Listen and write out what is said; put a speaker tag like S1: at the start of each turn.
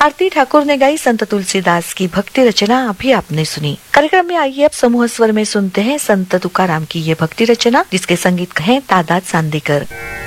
S1: आरती ठाकुर ने गाई संत तुलसीदास की भक्ति रचना अभी आपने सुनी। कार्यक्रम में आइए अब समूह स्वर में सुनते हैं संत तुकाराम की ये भक्ति रचना, जिसके संगीत हैं तादाद सांदेकर।